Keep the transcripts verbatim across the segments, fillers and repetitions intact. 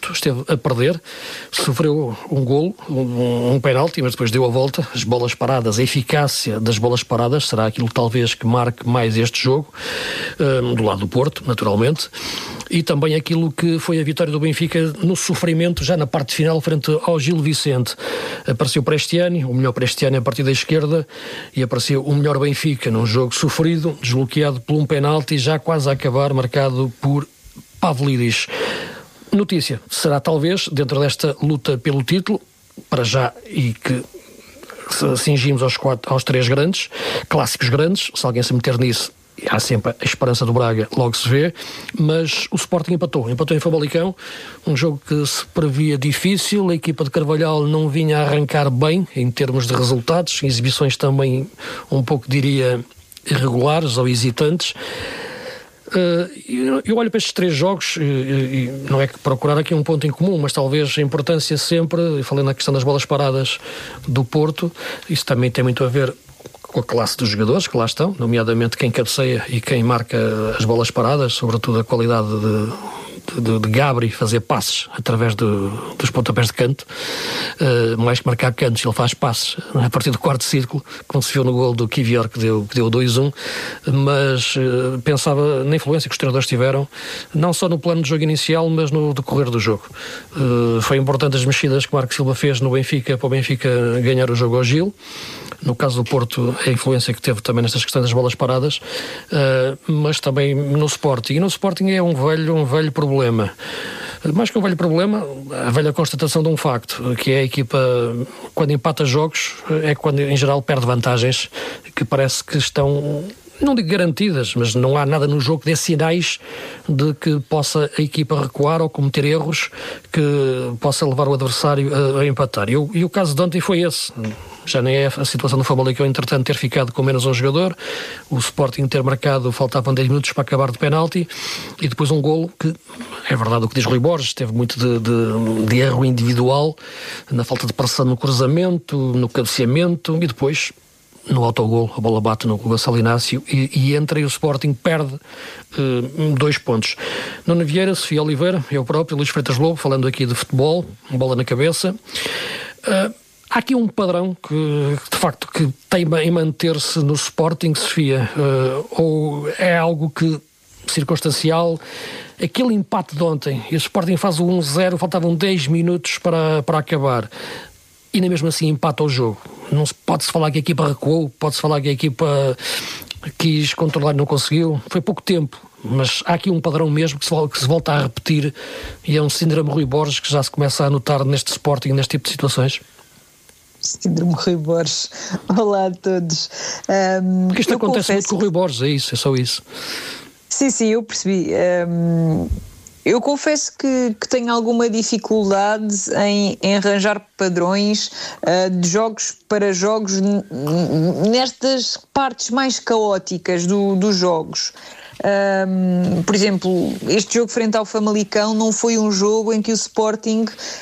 Porto esteve a perder, sofreu um golo, um, um penalti, mas depois deu a volta. As bolas paradas, a eficácia das bolas paradas será aquilo talvez que marque mais este jogo, um, do lado do Porto, naturalmente, e também aquilo que foi a vitória do Benfica no sofrimento, já na parte final, frente ao Gil Vicente. Apareceu Prestiani, o melhor Prestiani a partir da esquerda, e apareceu o melhor Benfica num jogo sofrido, desbloqueado por um penalti, já quase a acabar, marcado por Pavlidis. Notícia será talvez, dentro desta luta pelo título, para já, e que cingimos aos, quatro, aos três grandes, clássicos grandes, se alguém se meter nisso, há sempre a esperança do Braga, logo se vê, mas o Sporting empatou, empatou em Famalicão, um jogo que se previa difícil, a equipa de Carvalhal não vinha a arrancar bem em termos de resultados, exibições também um pouco, diria, irregulares ou hesitantes. Uh, eu olho para estes três jogos e, e não é que procurar aqui um ponto em comum, mas talvez a importância sempre, falei na questão das bolas paradas do Porto, isso também tem muito a ver com a classe dos jogadores que lá estão, nomeadamente quem cabeceia e quem marca as bolas paradas, sobretudo a qualidade de, de, de Gabri fazer passes através do, dos pontapés de canto, uh, mais que marcar cantos, ele faz passes a partir do quarto círculo, como se viu no gol do Kivior que deu, que deu dois a um, mas uh, pensava na influência que os treinadores tiveram, não só no plano de jogo inicial, mas no decorrer do jogo. Uh, foi importante as mexidas que Marco Silva fez no Benfica, para o Benfica ganhar o jogo ao Gil. No caso do Porto, a influência que teve também nestas questões das bolas paradas, uh, mas também no Sporting. E no Sporting é um velho, um velho problema. Mais que um velho problema, a velha constatação de um facto, que é a equipa, quando empata jogos, é quando em geral perde vantagens, que parece que estão, não digo garantidas, mas não há nada no jogo que dê sinais de que possa a equipa recuar ou cometer erros que possa levar o adversário a, a empatar. E o, e o caso de ontem foi esse. Já nem é a situação do Famalicão, entretanto, ter ficado com menos um jogador, o Sporting ter marcado, faltavam dez minutos para acabar de penalti, e depois um golo que, é verdade o que diz Rui Borges, teve muito de, de, de erro individual, na falta de pressão no cruzamento, no cabeceamento, e depois no autogol, a bola bate no Gonçalo Inácio e, e entra e o Sporting perde uh, dois pontos. Nuno Vieira, Sofia Oliveira, eu próprio, Luís Freitas Lobo, falando aqui de futebol, bola na cabeça. Uh, há aqui um padrão que, de facto, que teima em manter-se no Sporting, Sofia, uh, ou é algo que, circunstancial, aquele empate de ontem, e o Sporting faz o um zero, faltavam dez minutos para, para acabar. E nem mesmo assim empata o jogo. Não se pode-se falar que a equipa recuou, pode-se falar que a equipa quis controlar e não conseguiu. Foi pouco tempo, mas há aqui um padrão mesmo que se, que se volta a repetir, e é um síndrome Rui Borges que já se começa a notar neste Sporting, neste tipo de situações. Síndrome Rui Borges. Olá a todos. Um, Porque isto acontece muito com o Rui Borges, é isso, é só isso. Sim, sim, eu percebi. Um... Eu confesso que, que tenho alguma dificuldade em, em arranjar padrões uh, de jogos para jogos n- n- nestas partes mais caóticas do, dos jogos. Um, por exemplo, este jogo frente ao Famalicão não foi um jogo em que o Sporting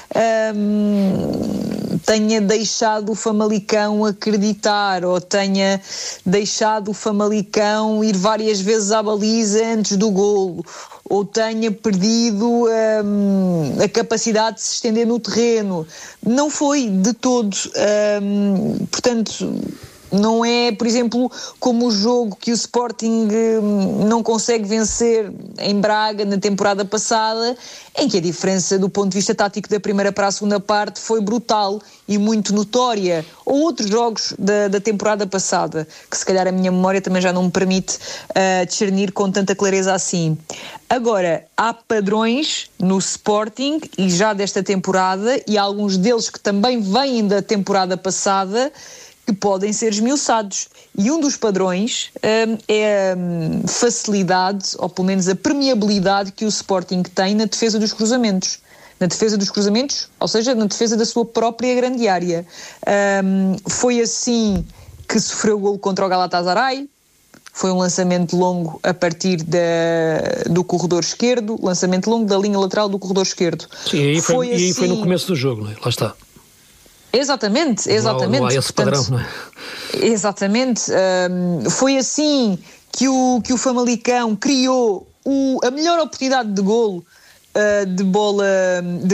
um, tenha deixado o Famalicão acreditar ou tenha deixado o Famalicão ir várias vezes à baliza antes do golo, ou tenha perdido um, a capacidade de se estender no terreno. Não foi de todo. Um, portanto, não é, por exemplo, como o jogo que o Sporting um, não consegue vencer em Braga na temporada passada, em que a diferença do ponto de vista tático da primeira para a segunda parte foi brutal e muito notória. Ou outros jogos da, da temporada passada, que se calhar a minha memória também já não me permite uh, discernir com tanta clareza assim. Agora, há padrões no Sporting, e já desta temporada, e alguns deles que também vêm da temporada passada, que podem ser esmiuçados. E um dos padrões um, é a facilidade, ou pelo menos a permeabilidade que o Sporting tem na defesa dos cruzamentos. Na defesa dos cruzamentos, ou seja, na defesa da sua própria grande área. Um, foi assim que sofreu o golo contra o Galatasaray. Foi um lançamento longo a partir da, do corredor esquerdo, lançamento longo da linha lateral do corredor esquerdo. Sim, e aí foi, foi, e aí assim... foi no começo do jogo, não é? Lá está. Exatamente, exatamente. Não há, não há esse padrão, Portanto, não é? Exatamente. Um, foi assim que o, que o Famalicão criou o, a melhor oportunidade de golo uh, de bola, de